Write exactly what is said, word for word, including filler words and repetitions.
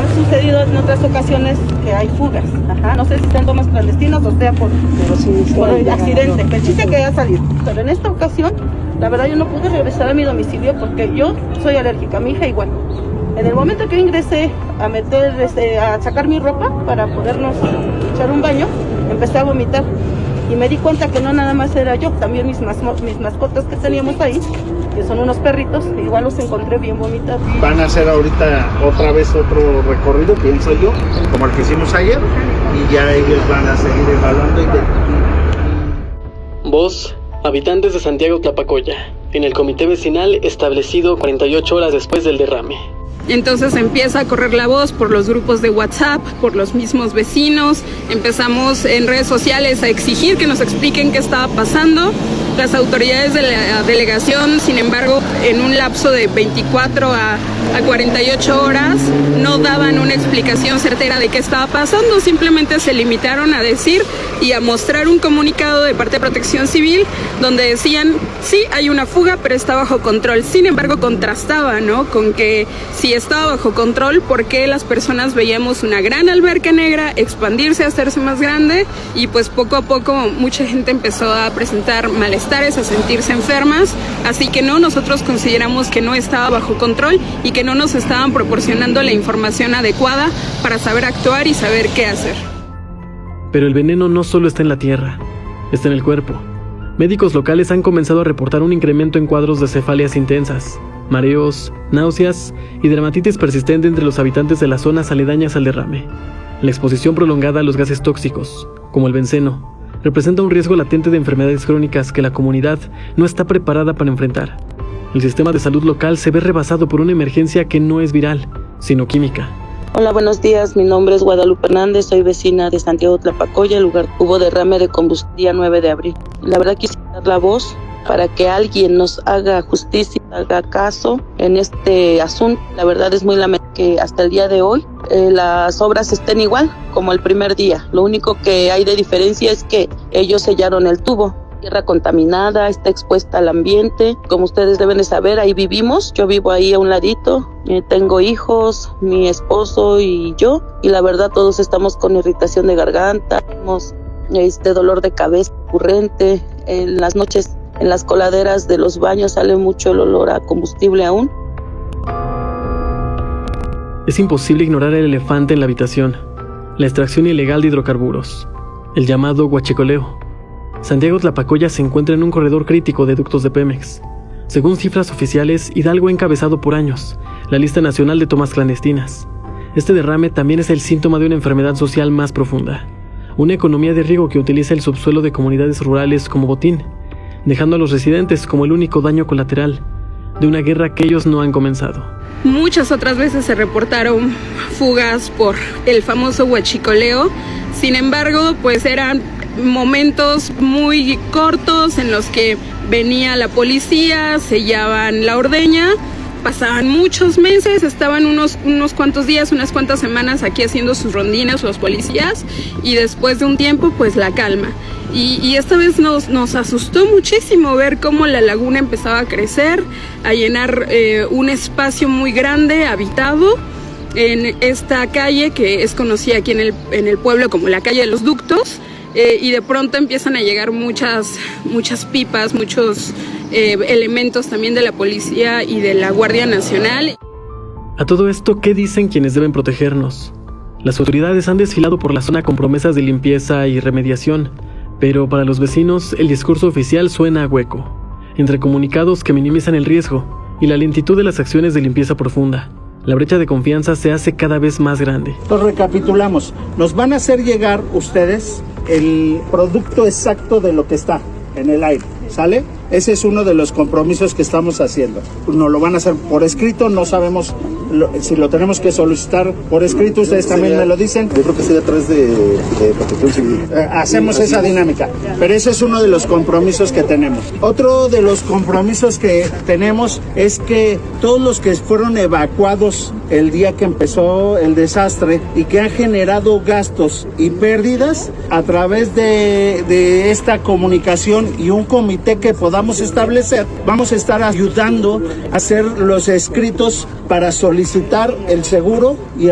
ha sucedido en otras ocasiones que hay fugas. Ajá, no sé si sean tomas clandestinas o sea por, por el accidente. El chiste que haya salido. Pero en esta ocasión, la verdad yo no pude regresar a mi domicilio porque yo soy alérgica, mi hija igual. En el momento que yo ingresé a meter, este, a sacar mi ropa para podernos echar un baño, empecé a vomitar. Y me di cuenta que no nada más era yo, también mis, mas mis mascotas que teníamos ahí, que son unos perritos, igual los encontré bien vomitados. Van a hacer ahorita otra vez otro recorrido, pienso yo, como el que hicimos ayer, y ya ellos van a seguir evaluando. Y de... Voz, habitantes de Santiago Tlapacoya, en el comité vecinal establecido cuarenta y ocho horas después del derrame. Entonces empieza a correr la voz por los grupos de WhatsApp, por los mismos vecinos. Empezamos en redes sociales a exigir que nos expliquen qué estaba pasando. Las autoridades de la delegación, sin embargo, en un lapso de veinticuatro a cuarenta y ocho horas, no daban una explicación certera de qué estaba pasando. Simplemente se limitaron a decir y a mostrar un comunicado de parte de Protección Civil donde decían, sí, hay una fuga, pero está bajo control. Sin embargo, contrastaba, ¿no?, con que si estaba bajo control, ¿por qué las personas veíamos una gran alberca negra expandirse, hacerse más grande? Y pues poco a poco mucha gente empezó a presentar malestares, a sentirse enfermas. Así que no, nosotros consideramos que no estaba bajo control y que no nos estaban proporcionando la información adecuada para saber actuar y saber qué hacer. Pero el veneno no solo está en la tierra, está en el cuerpo. Médicos locales han comenzado a reportar un incremento en cuadros de cefalias intensas, mareos, náuseas y dermatitis persistente entre los habitantes de las zonas aledañas al derrame. La exposición prolongada a los gases tóxicos, como el benceno, representa un riesgo latente de enfermedades crónicas que la comunidad no está preparada para enfrentar. El sistema de salud local se ve rebasado por una emergencia que no es viral, sino química. Hola, buenos días. Mi nombre es Guadalupe Hernández, soy vecina de Santiago Tlapacoya, el lugar hubo derrame de combustible día nueve de abril. La verdad quisiera dar la voz para que alguien nos haga justicia, haga caso en este asunto. La verdad es muy lamentable que hasta el día de hoy eh, las obras estén igual como el primer día. Lo único que hay de diferencia es que ellos sellaron el tubo. Tierra contaminada, está expuesta al ambiente. Como ustedes deben de saber, ahí vivimos. Yo vivo ahí a un ladito. Eh, tengo hijos, mi esposo y yo. Y la verdad todos estamos con irritación de garganta, tenemos este dolor de cabeza recurrente. En las noches, en las coladeras de los baños sale mucho el olor a combustible aún. Es imposible ignorar el elefante en la habitación, la extracción ilegal de hidrocarburos, el llamado huachicoleo. Santiago Tlapacoya se encuentra en un corredor crítico de ductos de Pemex. Según cifras oficiales, Hidalgo ha encabezado por años la lista nacional de tomas clandestinas. Este derrame también es el síntoma de una enfermedad social más profunda, una economía de riego que utiliza el subsuelo de comunidades rurales como botín, dejando a los residentes como el único daño colateral de una guerra que ellos no han comenzado. Muchas otras veces se reportaron fugas por el famoso huachicoleo. Sin embargo, pues eran momentos muy cortos en los que venía la policía, sellaban la ordeña, pasaban muchos meses, estaban unos, unos cuantos días, unas cuantas semanas aquí haciendo sus rondinas los policías y después de un tiempo pues la calma. Y, y esta vez nos, nos asustó muchísimo ver cómo la laguna empezaba a crecer, a llenar eh, un espacio muy grande, habitado, en esta calle que es conocida aquí en el, en el pueblo como la calle de los ductos. Eh, y de pronto empiezan a llegar muchas, muchas pipas, muchos eh, elementos también de la policía y de la Guardia Nacional. A todo esto, ¿qué dicen quienes deben protegernos? Las autoridades han desfilado por la zona con promesas de limpieza y remediación, pero para los vecinos el discurso oficial suena a hueco, entre comunicados que minimizan el riesgo y la lentitud de las acciones de limpieza profunda. La brecha de confianza se hace cada vez más grande. Entonces recapitulamos, nos van a hacer llegar ustedes el producto exacto de lo que está en el aire, ¿sale? Ese es uno de los compromisos que estamos haciendo. Nos lo van a hacer por escrito, no sabemos lo, si lo tenemos que solicitar por escrito, ustedes también sería, me lo dicen. Yo creo que sería a través de, de Protección Civil. Eh, hacemos esa dinámica, pero ese es uno de los compromisos que tenemos. Otro de los compromisos que tenemos es que todos los que fueron evacuados el día que empezó el desastre y que han generado gastos y pérdidas, a través de, de esta comunicación y un comité que podamos establecer, vamos a estar ayudando a hacer los escritos para solicitar el seguro y